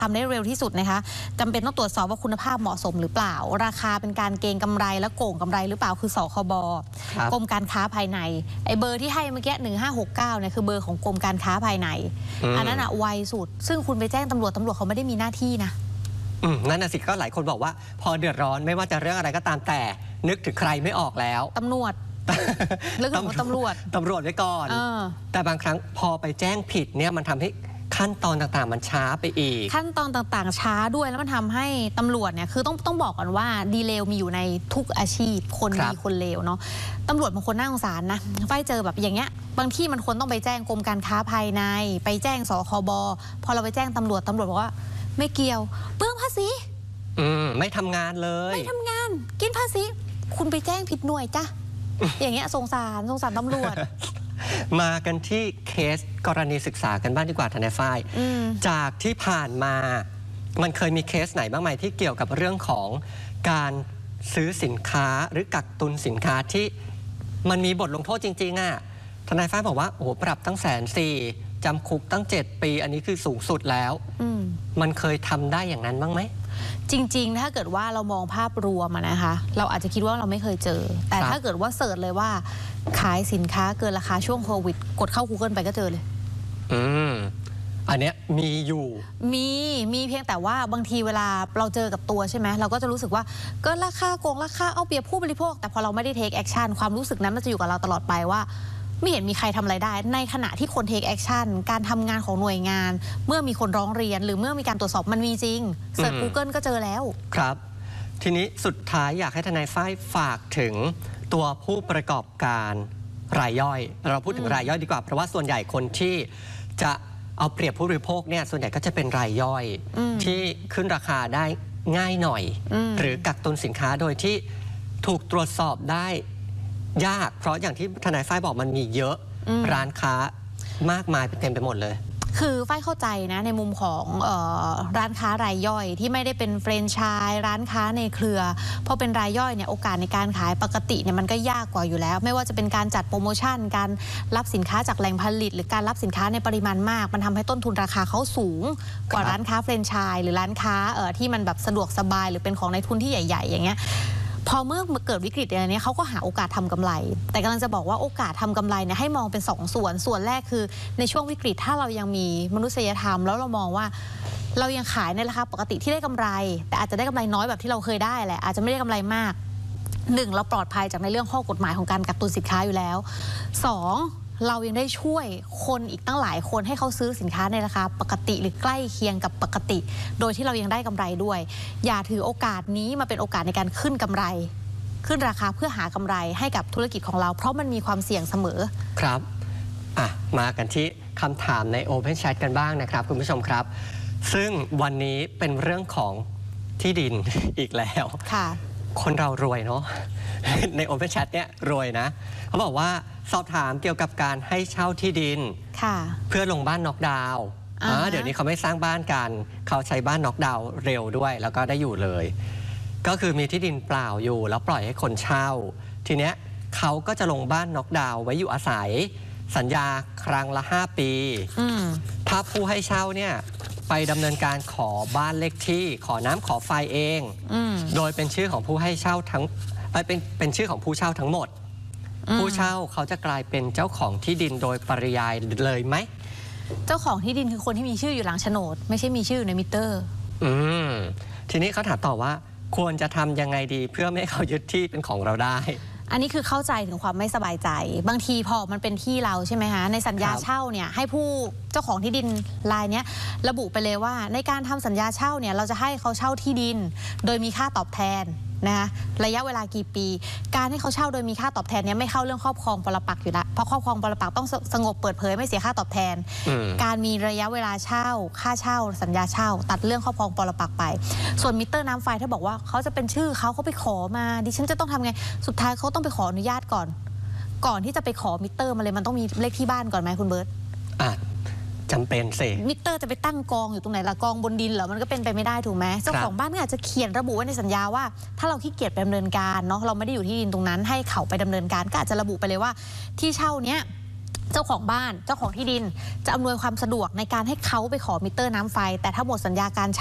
ทำได้เร็วที่สุดนะคะจำเป็นต้องตรวจสอบว่าคุณภาพเหมาะสมหรือเปล่าราคาเป็นการเก็งกำไรและโกงกำไรหรือเปล่าคือสคบ.กรมการค้าภายในไอ้เบอร์ที่ให้เมื่อกี้1569เนี่ยคือเบอร์ของกรมการค้าภายในอันนั้นไวสุดซึ่งคุณไปแจ้งตำรวจเขาไม่ได้มีหน้าที่นะนั่นน่ะสิก็หลายคนบอกว่าพอเดือดร้อนไม่ว่าจะเรื่องอะไรก็ตามแต่นึกถึงใครไม่ออกแล้วตำรวจเรื่องของตำรวจไว้ก่อนแต่บางครั้งพอไปแจ้งผิดเนี่ยมันทำให้ขั้นตอนต่างๆมันช้าไปอีกขั้นตอนต่างๆช้าด้วยแล้วมันทำให้ตำรวจเนี่ยคือต้องบอกก่อนว่าดีเลย์มีอยู่ในทุกอาชีพคนดีคนเลวเนาะตำรวจบางคนน่าสงสารนะไฟเจอแบบอย่างเงี้ยบางที่มันควรต้องไปแจ้งกรมการค้าภายในไปแจ้งสคบ.พอเราไปแจ้งตำรวจบอกว่าไม่เกี่ยวเปลืองภาษีไม่ทำงานเลยไม่ทำงานกินภาษีคุณไปแจ้งผิดหน่วยจ้ะอย่างเงี้ยสงสารตำรวจมากันที่เคสกรณีศึกษากันบ้างดีกว่าทนายฝ้ายจากที่ผ่านมามันเคยมีเคสไหนบ้างไหมที่เกี่ยวกับเรื่องของการซื้อสินค้าหรือกักตุนสินค้าที่มันมีบทลงโทษจริงๆอ่ะทนายฝ้ายบอกว่าโอ้โหปรับตั้ง140,000จำคุกตั้ง7 ปีอันนี้คือสูงสุดแล้วมันเคยทำได้อย่างนั้นบ้างไหมจริงๆถ้าเกิดว่าเรามองภาพรวมนะคะเราอาจจะคิดว่าเราไม่เคยเจอแต่ถ้าเกิดว่าเสิร์ชเลยว่าขายสินค้าเกินราคาช่วงโควิดกดเข้า Google ไปก็เจอเลยอันเนี้ยมีอยู่มีเพียงแต่ว่าบางทีเวลาเราเจอกับตัวใช่ไหมเราก็จะรู้สึกว่าเกินราคาโกงราคาเอาเปรียบผู้บริโภคแต่พอเราไม่ได้เทคแอคชั่นความรู้สึกนั้นมันจะอยู่กับเราตลอดไปว่าไม่เห็นมีใครทำอะไรได้ในขณะที่คนเทคแอคชั่นการทำงานของหน่วยงานเมื่อมีคนร้องเรียนหรือเมื่อมีการตรวจสอบมันมีจริงเสิร์ช Google ก็เจอแล้วครับทีนี้สุดท้ายอยากให้ทนายฝ้ายฝากถึงตัวผู้ประกอบการรายย่อยเราพูดถึงรายย่อยดีกว่าเพราะว่าส่วนใหญ่คนที่จะเอาเปรียบผู้บริโภคเนี่ยส่วนใหญ่ก็จะเป็นรายย่อยที่ขึ้นราคาได้ง่ายหน่อยหรือกักตุนสินค้าโดยที่ถูกตรวจสอบได้ยากเพราะอย่างที่ทนายฝ้ายบอกมันมีเยอะร้านค้ามากมายเต็มไปหมดเลยคือฝ้ายเข้าใจนะในมุมของร้านค้ารายย่อยที่ไม่ได้เป็นแฟรนไชส์ร้านค้าในเครือพอเป็นรายย่อยเนี่ยโอกาสในการขายปกติเนี่ยมันก็ยากกว่าอยู่แล้วไม่ว่าจะเป็นการจัดโปรโมชั่นการรับสินค้าจากแหล่งผลิตหรือการรับสินค้าในปริมาณมากมันทำให้ต้นทุนราคาเขาสูงกว่าร้านค้าแฟรนไชส์หรือร้านค้าที่มันแบบสะดวกสบายหรือเป็นของในทุนที่ใหญ่ๆอย่างเงี้ยพอเมื่อเกิดวิกฤตอะไรนี้เขาก็หาโอกาสทำกำไรแต่กำลังจะบอกว่าโอกาสทำกำไรเนี่ยให้มองเป็น2 ส่วนแรกคือในช่วงวิกฤตถ้าเรายังมีมนุษยธรรมแล้วเรามองว่าเรายังขายในราคาปกติที่ได้กำไรแต่อาจจะได้กำไรน้อยแบบที่เราเคยได้แหละอาจจะไม่ได้กำไรมาก1เราปลอดภัยจากในเรื่องข้อกฎหมายของการกักตุนสินค้าอยู่แล้ว2เรายังได้ช่วยคนอีกตั้งหลายคนให้เขาซื้อสินค้าในราคาปกติหรือใกล้เคียงกับปกติโดยที่เรายังได้กำไรด้วยอย่าถือโอกาสนี้มาเป็นโอกาสในการขึ้นกำไรขึ้นราคาเพื่อหากำไรให้กับธุรกิจของเราเพราะมันมีความเสี่ยงเสมอครับมากันที่คำถามใน Open Chat กันบ้างนะครับคุณผู้ชมครับซึ่งวันนี้เป็นเรื่องของที่ดินอีกแล้วค่ะคนเรารวยเนาะใน Open Chat เนี่ยรวยนะเขาบอกว่าสอบถามเกี่ยวกับการให้เช่าที่ดินเพื่อลงบ้านน็อกดาวน์เดี๋ยวนี้เขาไม่สร้างบ้านกันเขาใช้บ้านน็อกดาวน์เร็วด้วยแล้วก็ได้อยู่เลยก็คือมีที่ดินเปล่าอยู่แล้วปล่อยให้คนเช่าทีเนี้ยเขาก็จะลงบ้านน็อกดาวน์ไว้อยู่อาศัยสัญญาครั้งละ5 ปีถ้าผู้ให้เช่าเนี่ยไปดำเนินการขอบ้านเลขที่ขอน้ำขอไฟเองโดยเป็นชื่อของผู้ให้เช่าทั้งเป็นชื่อของผู้เช่าทั้งหมดผู้เช่าเขาจะกลายเป็นเจ้าของที่ดินโดยปริยายเลยไหมเจ้าของที่ดินคือคนที่มีชื่ออยู่หลังโฉนดไม่ใช่มีชื่ออยู่ในมิเตอร์ทีนี้เขาถามต่อว่าควรจะทำยังไงดีเพื่อไม่ให้เขายึดที่เป็นของเราได้อันนี้คือเข้าใจถึงความไม่สบายใจบางทีพอมันเป็นที่เราใช่ไหมคะในสัญญาเช่าเนี่ยให้ผู้เจ้าของที่ดินรายนี้ระบุไปเลยว่าในการทำสัญญาเช่าเนี่ยเราจะให้เขาเช่าที่ดินโดยมีค่าตอบแทนนะคะระยะเวลากี่ปีการให้เขาเช่าโดยมีค่าตอบแทนนี้ไม่เข้าเรื่องครอบครองปรปักษ์อยู่แล้วเพราะครอบครองปรปักษ์ต้องสงบเปิดเผยไม่เสียค่าตอบแทนการมีระยะเวลาเช่าค่าเช่าสัญญาเช่าตัดเรื่องครอบครองปรปักษ์ไปส่วนมิเตอร์น้ำไฟถ้าบอกว่าเขาจะเป็นชื่อเขาไปขอมาดิฉันจะต้องทำไงสุดท้ายเขาต้องไปขออนุญาตก่อนที่จะไปขอมิเตอร์มาเลยมันต้องมีเลขที่บ้านก่อนไหมคุณเบิร์ตจำเป็นสิมิเตอร์จะไปตั้งกองอยู่ตรงไหนละกองบนดินเหรอมันก็เป็นไปไม่ได้ถูกไหมเจ้าของบ้านก็อาจจะเขียนระบุไว้ในสัญญาว่าถ้าเราขี้เกียจไปดำเนินการเนาะเราไม่ได้อยู่ที่ดินตรงนั้นให้เขาไปดำเนินการก็อาจจะระบุไปเลยว่าที่เช่าเนี้ยเจ้าของบ้านเจ้าของที่ดินจะอำนวยความสะดวกในการให้เขาไปขอมิเตอร์น้ำไฟแต่ถ้าหมดสัญญาการ